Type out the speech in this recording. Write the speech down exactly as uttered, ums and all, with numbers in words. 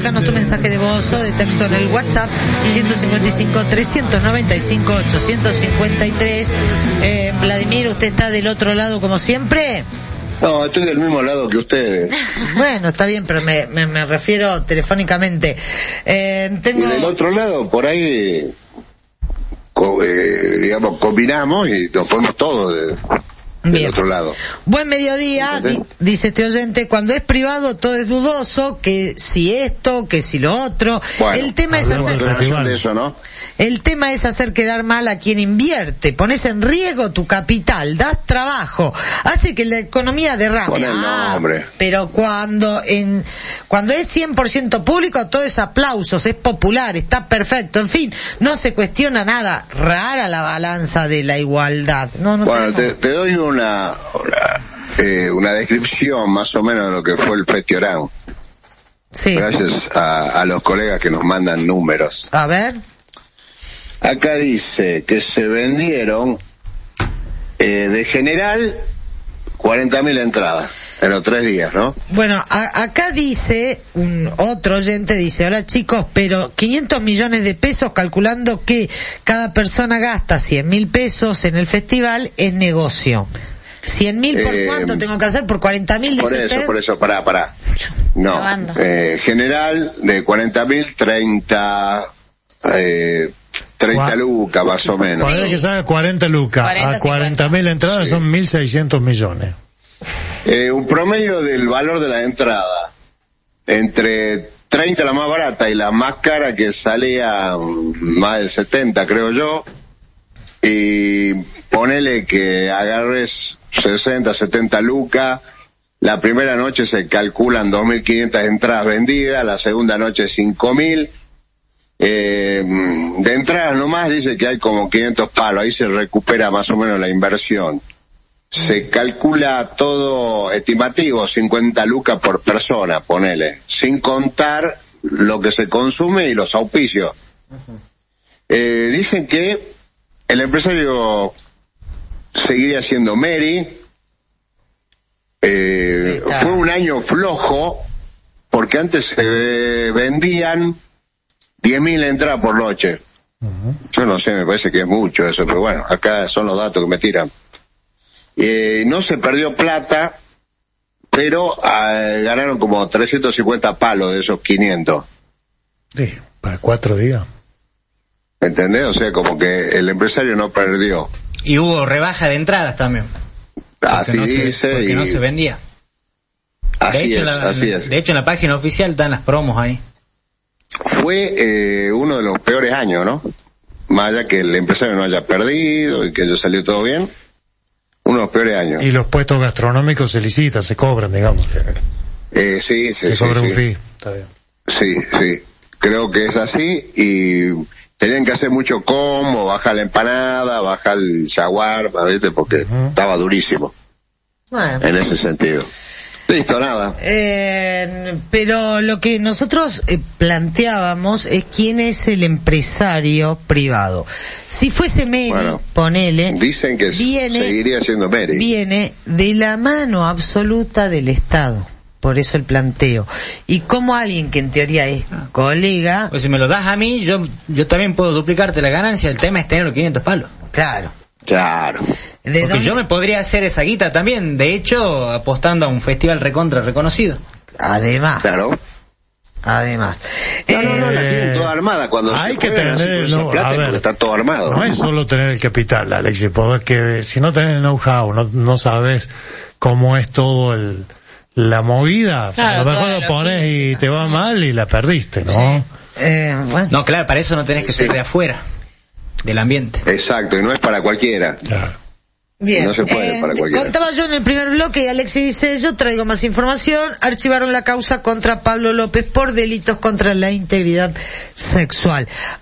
dejarnos tu mensaje de voz o de texto en el WhatsApp ciento cincuenta y cinco, trescientos noventa y cinco, ochocientos cincuenta y tres. Eh, Vladimir, ¿usted está del otro lado como siempre? No, estoy del mismo lado que ustedes. Bueno, está bien, pero me, me, me refiero telefónicamente. Eh, tengo... Y del otro lado, por ahí, co, eh, digamos, combinamos y nos ponemos todos de, del Bien. otro lado. Buen mediodía, di, dice este oyente, cuando es privado todo es dudoso, que si esto, que si lo otro. Bueno, el tema es hacer... de eso, ¿no? El tema es hacer quedar mal a quien invierte, pones en riesgo tu capital, das trabajo, hace que la economía derrame. Pon el ah, nombre. pero cuando en cuando es cien por ciento público, todo es aplausos, es popular, está perfecto, en fin, no se cuestiona nada. Rara la balanza de la igualdad. No, no bueno, tenemos... te, te doy una una, eh, una descripción más o menos de lo que fue el Festiorán. Sí. Gracias a, a los colegas que nos mandan números. A ver. Acá dice que se vendieron eh, de general cuarenta mil entradas en los tres días, ¿no? Bueno, a, acá dice, un otro oyente dice, hola chicos, pero quinientos millones de pesos calculando que cada persona gasta cien mil pesos en el festival es negocio. cien mil por Eh, cuánto tengo que hacer, por cuarenta mil, Por dice eso, usted. por eso, pará, pará. No, Grabando. eh, general de cuarenta mil, treinta, eh, treinta Cua- lucas más o menos. Ponele que salga cuarenta lucas, cuarenta, a cuarenta mil entradas Sí. son mil seiscientos millones. Eh, un promedio del valor de la entrada, entre treinta la más barata y la más cara que salía mm, más de setenta creo yo, y ponele que agarres sesenta, setenta lucas, la primera noche se calculan dos mil quinientas entradas vendidas, la segunda noche cinco mil, eh, de entradas nomás dice que hay como quinientos palos, ahí se recupera más o menos la inversión. Se calcula todo estimativo, cincuenta lucas por persona, ponele, sin contar lo que se consume y los auspicios. Eh, dicen que el empresario seguiría siendo Mary. Eh, fue un año flojo, porque antes se vendían diez mil entradas por noche. Yo no sé, me parece que es mucho eso, pero bueno, acá son los datos que me tiran. Eh, no se perdió plata, pero eh, ganaron como trescientos cincuenta palos de esos quinientos. Sí, para cuatro días. ¿Entendés? O sea, como que el empresario no perdió. Y hubo rebaja de entradas también. Así no se, dice. porque y... no se vendía. Así de hecho, es, la, así es. De hecho, en la página oficial están las promos ahí. Fue eh, uno de los peores años, ¿no? Más allá que el empresario no haya perdido y que haya salido todo bien, uno de los peores años. Y los puestos gastronómicos se licitan, se cobran, digamos. Eh, sí, sí, Se sí. cobra sí. un fee, está bien. Sí, sí. Creo que es así y tenían que hacer mucho combo, bajar la empanada, bajar el shawarma, ¿viste? Porque uh-huh. estaba durísimo. Bueno. En ese sentido. Listo, nada. Eh, pero lo que nosotros eh, planteábamos es quién es el empresario privado. Si fuese Mary, bueno, ponele, dicen que viene, seguiría siendo Mary. Viene de la mano absoluta del Estado. Por eso el planteo. Y como alguien que en teoría es colega... Pues si me lo das a mí, yo yo también puedo duplicarte la ganancia. El tema es tener los quinientos palos. Claro. Claro. ¿De Porque dónde? yo me podría hacer esa guita también, de hecho, apostando a un festival recontra reconocido. Además. Claro. Además. No, eh, no, no, la tienen toda armada cuando hay se que juegan así tener con esa no, plata a ver, porque está todo armado. No es solo tener el capital, Alexis, porque si no tenés el know-how, no, no sabes cómo es todo el la movida, claro, a lo mejor lo pones y te va mal y la perdiste, ¿no? Sí. eh, bueno. No, claro, para eso no tenés que ser de afuera, del ambiente. Exacto, y no es para cualquiera. Claro. Bien. No se puede Eh, para cualquiera. Contaba yo en el primer bloque y Alexis dice, yo traigo más información, archivaron la causa contra Pablo López por delitos contra la integridad sexual.